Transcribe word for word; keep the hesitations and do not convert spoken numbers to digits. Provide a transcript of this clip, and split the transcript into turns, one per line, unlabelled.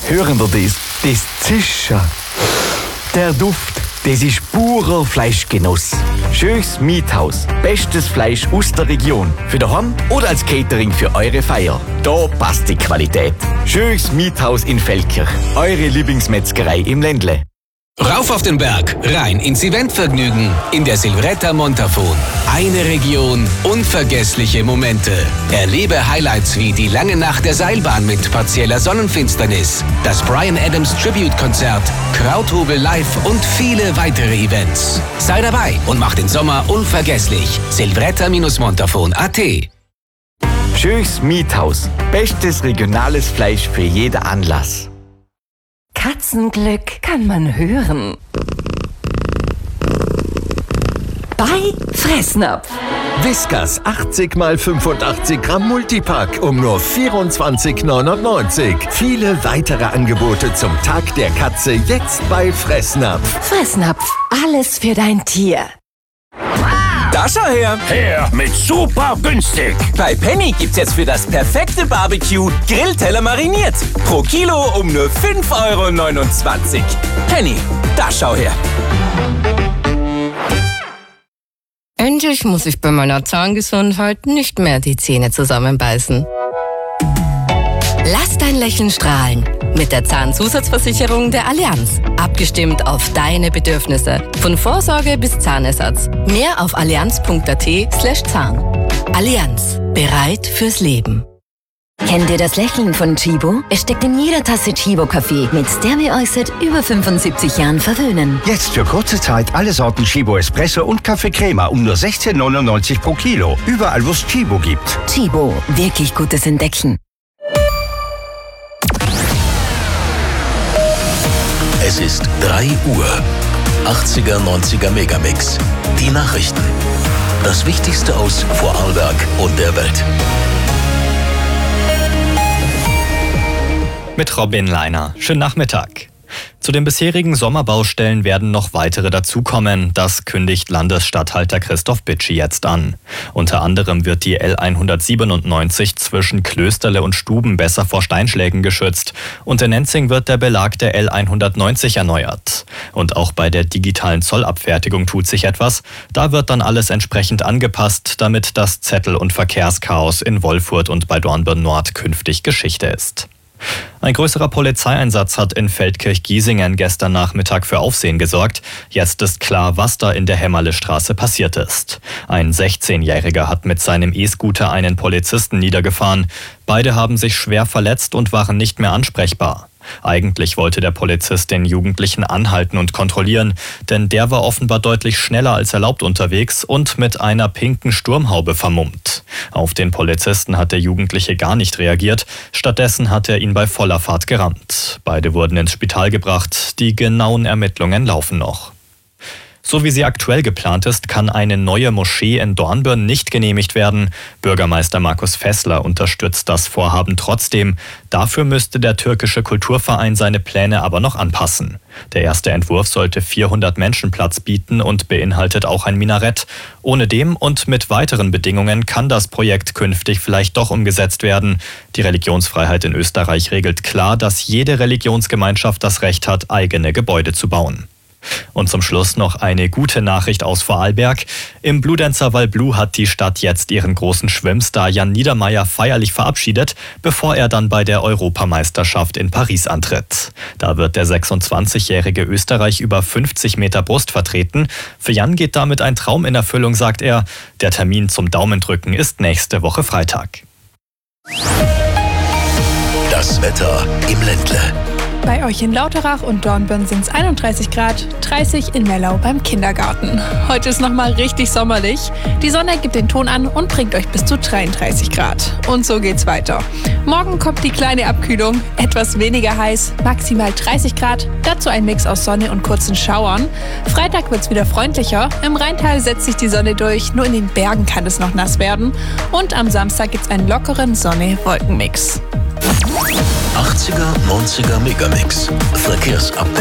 Hören wir das? Das Zischen. Der Duft, das ist purer Fleischgenuss. Schönes Miethaus. Bestes Fleisch aus der Region. Für daheim oder als Catering für eure Feier. Da passt die Qualität. Schönes Miethaus in Feldkirch. Eure Lieblingsmetzgerei im Ländle.
Rauf auf den Berg, rein ins Eventvergnügen in der Silvretta Montafon. Eine Region, unvergessliche Momente. Erlebe Highlights wie die lange Nacht der Seilbahn mit partieller Sonnenfinsternis, das Bryan Adams Tribute-Konzert, Krauthobel live und viele weitere Events. Sei dabei und mach den Sommer unvergesslich. silvretta Montafon punkt at.
Schönes Miethaus. Bestes regionales Fleisch für jeden Anlass.
Katzenglück kann man hören. Bei Fressnapf.
Whiskas achtzig mal fünfundachtzig Gramm Multipack um nur vierundzwanzig neunundneunzig. Viele weitere Angebote zum Tag der Katze jetzt bei Fressnapf.
Fressnapf, alles für dein Tier.
Da schau her!
Her mit super günstig!
Bei Penny gibt's jetzt für das perfekte Barbecue Grillteller mariniert. Pro Kilo um nur fünf Euro neunundzwanzig. Penny, da schau her!
Endlich muss ich bei meiner Zahngesundheit nicht mehr die Zähne zusammenbeißen. Lass dein Lächeln strahlen mit der Zahnzusatzversicherung der Allianz. Abgestimmt auf deine Bedürfnisse. Von Vorsorge bis Zahnersatz. Mehr auf allianz punkt at slash Zahn. Allianz. Bereit fürs Leben.
Kennt ihr das Lächeln von Chibo? Es steckt in jeder Tasse Chibo-Kaffee, mit der wir euch seit über fünfundsiebzig Jahren verwöhnen.
Jetzt für kurze Zeit alle Sorten Chibo Espresso und Kaffee Crema um nur sechzehn neunundneunzig pro Kilo. Überall, wo es Chibo gibt.
Chibo, wirklich gutes Entdecken.
Es ist drei Uhr. achtziger, neunziger Megamix. Die Nachrichten. Das Wichtigste aus Vorarlberg und der Welt.
Mit Robin Leiner. Schönen Nachmittag. Zu den bisherigen Sommerbaustellen werden noch weitere dazukommen. Das kündigt Landesstatthalter Christoph Bitschi jetzt an. Unter anderem wird die L hundertsiebenundneunzig zwischen Klösterle und Stuben besser vor Steinschlägen geschützt. Und in Nenzing wird der Belag der L hundertneunzig erneuert. Und auch bei der digitalen Zollabfertigung tut sich etwas. Da wird dann alles entsprechend angepasst, damit das Zettel- und Verkehrschaos in Wolfurt und bei Dornbirn Nord künftig Geschichte ist. Ein größerer Polizeieinsatz hat in Feldkirch-Giesingen gestern Nachmittag für Aufsehen gesorgt. Jetzt ist klar, was da in der Hämmerlestraße passiert ist. Ein sechzehnjähriger hat mit seinem E-Scooter einen Polizisten niedergefahren. Beide haben sich schwer verletzt und waren nicht mehr ansprechbar. Eigentlich wollte der Polizist den Jugendlichen anhalten und kontrollieren, denn der war offenbar deutlich schneller als erlaubt unterwegs und mit einer pinken Sturmhaube vermummt. Auf den Polizisten hat der Jugendliche gar nicht reagiert, stattdessen hat er ihn bei voller Fahrt gerammt. Beide wurden ins Spital gebracht, die genauen Ermittlungen laufen noch. So wie sie aktuell geplant ist, kann eine neue Moschee in Dornbirn nicht genehmigt werden. Bürgermeister Markus Fessler unterstützt das Vorhaben trotzdem. Dafür müsste der türkische Kulturverein seine Pläne aber noch anpassen. Der erste Entwurf sollte vierhundert Menschen Platz bieten und beinhaltet auch ein Minarett. Ohne dem und mit weiteren Bedingungen kann das Projekt künftig vielleicht doch umgesetzt werden. Die Religionsfreiheit in Österreich regelt klar, dass jede Religionsgemeinschaft das Recht hat, eigene Gebäude zu bauen. Und zum Schluss noch eine gute Nachricht aus Vorarlberg. Im Bludenzer Val Blue hat die Stadt jetzt ihren großen Schwimmstar Jan Niedermeyer feierlich verabschiedet, bevor er dann bei der Europameisterschaft in Paris antritt. Da wird der sechsundzwanzigjährige Österreich über fünfzig Meter Brust vertreten. Für Jan geht damit ein Traum in Erfüllung, sagt er. Der Termin zum Daumendrücken ist nächste Woche Freitag.
Das Wetter im Ländle.
Bei euch in Lauterach und Dornbirn sind es einunddreißig Grad, dreißig in Mellau beim Kindergarten. Heute ist nochmal richtig sommerlich. Die Sonne gibt den Ton an und bringt euch bis zu dreiunddreißig Grad. Und so geht's weiter. Morgen kommt die kleine Abkühlung, etwas weniger heiß, maximal dreißig Grad, dazu ein Mix aus Sonne und kurzen Schauern. Freitag wird's wieder freundlicher, im Rheintal setzt sich die Sonne durch, nur in den Bergen kann es noch nass werden. Und am Samstag gibt's einen lockeren Sonne-Wolken-Mix.
achtziger, neunziger Megamix. Verkehrsupdate.